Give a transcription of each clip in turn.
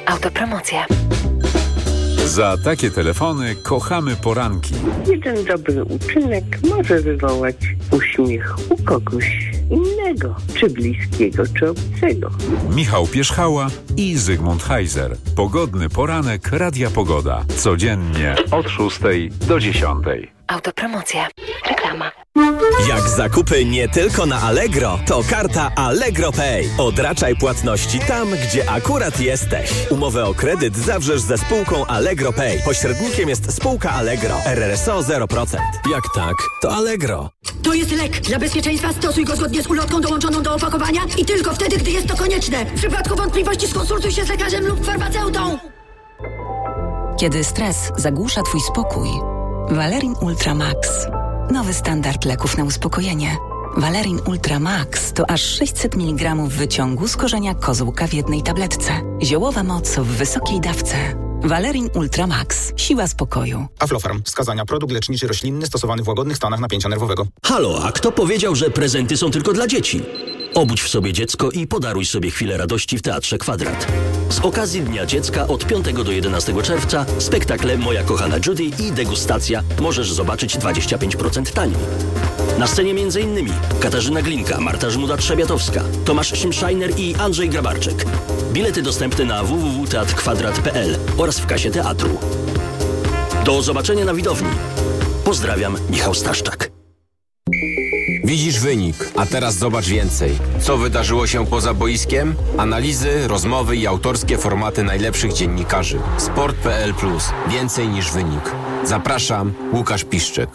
Autopromocja. Za takie telefony kochamy poranki. Jeden dobry uczynek może wywołać uśmiech u kogoś innego, czy bliskiego, czy obcego. Michał Pierzchała i Zygmunt Heiser. Pogodny poranek Radia Pogoda. Codziennie od 6 do 10. Autopromocja. Reklama. Jak zakupy nie tylko na Allegro, to karta Allegro Pay. Odraczaj płatności tam, gdzie akurat jesteś. Umowę o kredyt zawrzesz ze spółką Allegro Pay. Pośrednikiem jest spółka Allegro. RRSO 0%. Jak tak, to Allegro. To jest lek. Dla bezpieczeństwa stosuj go zgodnie z ulotką dołączoną do opakowania i tylko wtedy, gdy jest to konieczne. W przypadku wątpliwości skonsultuj się z lekarzem lub farmaceutą. Kiedy stres zagłusza Twój spokój, Valerin Ultra Max. Nowy standard leków na uspokojenie. Valerin Ultra Max to aż 600 mg wyciągu z korzenia kozłka w jednej tabletce. Ziołowa moc w wysokiej dawce. Valerin Ultra Max. Siła spokoju. Aflofarm. Wskazania. Produkt leczniczy roślinny stosowany w łagodnych stanach napięcia nerwowego. Halo, a kto powiedział, że prezenty są tylko dla dzieci? Obudź w sobie dziecko i podaruj sobie chwilę radości w Teatrze Kwadrat. Z okazji Dnia Dziecka od 5 do 11 czerwca spektakle Moja kochana Judy i Degustacja możesz zobaczyć 25% taniej. Na scenie m.in. Katarzyna Glinka, Marta Żmuda-Trzebiatowska, Tomasz Szymszajner i Andrzej Grabarczyk. Bilety dostępne na www.teatrkwadrat.pl oraz w kasie teatru. Do zobaczenia na widowni. Pozdrawiam, Michał Staszczak. Widzisz wynik, a teraz zobacz więcej. Co wydarzyło się poza boiskiem? Analizy, rozmowy i autorskie formaty najlepszych dziennikarzy. Sport.pl+. Więcej niż wynik. Zapraszam, Łukasz Piszczek.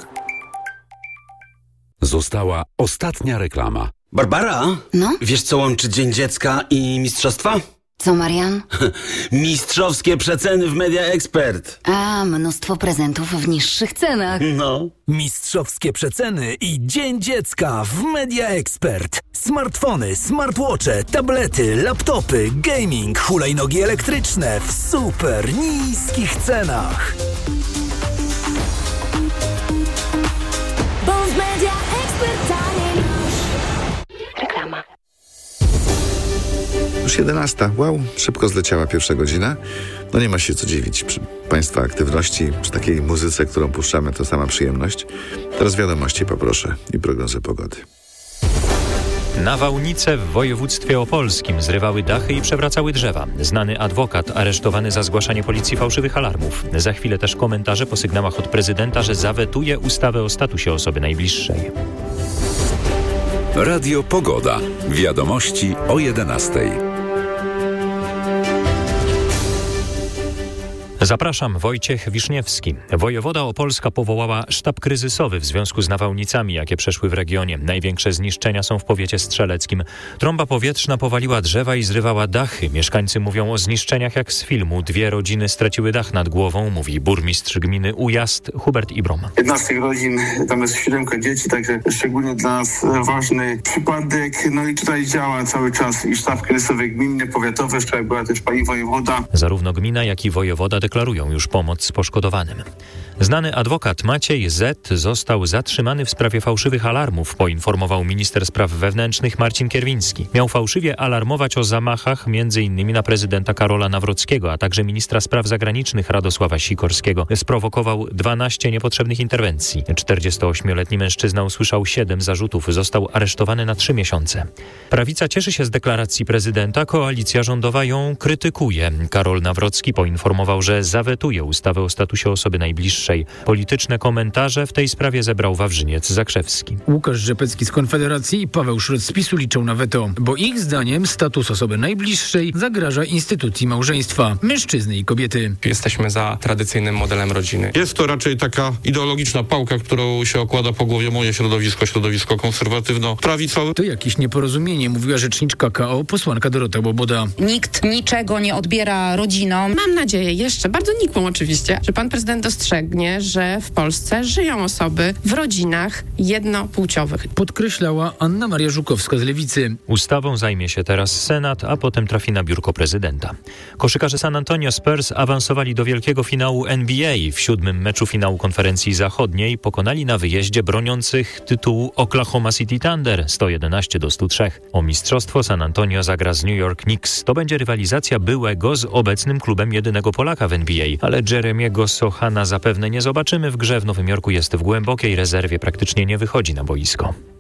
Została ostatnia reklama. Barbara? No? Wiesz, co łączy Dzień Dziecka i mistrzostwa? Co, Marian? Mistrzowskie przeceny w Media Expert. A, mnóstwo prezentów w niższych cenach. No. Mistrzowskie przeceny i Dzień Dziecka w Media Expert. Smartfony, smartwatche, tablety, laptopy, gaming, hulajnogi elektryczne w super niskich cenach. Bo w Media Expert taniej masz. Reklama. Już 11. Wow, szybko zleciała pierwsza godzina. No nie ma się co dziwić. Przy Państwa aktywności, przy takiej muzyce, którą puszczamy, to sama przyjemność. Teraz wiadomości poproszę i prognozę pogody. Nawałnice w województwie opolskim zrywały dachy i przewracały drzewa. Znany adwokat aresztowany za zgłaszanie policji fałszywych alarmów. Za chwilę też komentarze po sygnałach od prezydenta, że zawetuje ustawę o statusie osoby najbliższej. Radio Pogoda. Wiadomości o 11. Zapraszam, Wojciech Wiszniewski. Wojewoda opolska powołała sztab kryzysowy w związku z nawałnicami, jakie przeszły w regionie. Największe zniszczenia są w powiecie strzeleckim. Trąba powietrzna powaliła drzewa i zrywała dachy. Mieszkańcy mówią o zniszczeniach jak z filmu. 2 rodziny straciły dach nad głową, mówi burmistrz gminy Ujazd Hubert Ibrom. 15 rodzin, tam jest 7 dzieci, także szczególnie dla nas ważny przypadek. No i tutaj działa cały czas i sztab kryzysowy gminny, powiatowy, wczoraj była też pani wojewoda. Zarówno gmina, jak i wojewoda deklarują już pomoc poszkodowanym. Znany adwokat Maciej Z. został zatrzymany w sprawie fałszywych alarmów, poinformował minister spraw wewnętrznych Marcin Kierwiński. Miał fałszywie alarmować o zamachach m.in. na prezydenta Karola Nawrockiego, a także ministra spraw zagranicznych Radosława Sikorskiego. Sprowokował 12 niepotrzebnych interwencji. 48-letni mężczyzna usłyszał 7 zarzutów. Został aresztowany na 3 miesiące. Prawica cieszy się z deklaracji prezydenta, koalicja rządowa ją krytykuje. Karol Nawrocki poinformował, że zawetuje ustawę o statusie osoby najbliższej. Polityczne komentarze w tej sprawie zebrał Wawrzyniec Zakrzewski. Łukasz Rzepecki z Konfederacji i Paweł Szrot z PiS-u liczą na weto, bo ich zdaniem status osoby najbliższej zagraża instytucji małżeństwa mężczyzny i kobiety. Jesteśmy za tradycyjnym modelem rodziny. Jest to raczej taka ideologiczna pałka, którą się okłada po głowie moje środowisko konserwatywno-prawicowe. To jakieś nieporozumienie, mówiła rzeczniczka KO, posłanka Dorota Łoboda. Nikt niczego nie odbiera rodzinom. Mam nadzieję, jeszcze bardzo nikłą oczywiście, że pan prezydent dostrzega, dostrzegnie, że w Polsce żyją osoby w rodzinach jednopłciowych. Podkreślała Anna Maria Żukowska z Lewicy. Ustawą zajmie się teraz Senat, a potem trafi na biurko prezydenta. Koszykarze San Antonio Spurs awansowali do wielkiego finału NBA. W 7. meczu finału konferencji zachodniej pokonali na wyjeździe broniących tytułu Oklahoma City Thunder 111-103. O mistrzostwo San Antonio zagra z New York Knicks. To będzie rywalizacja byłego z obecnym klubem jedynego Polaka w NBA, ale Jeremiego Sochana zapewne nie zobaczymy w grze. W Nowym Jorku jest w głębokiej rezerwie, praktycznie nie wychodzi na boisko.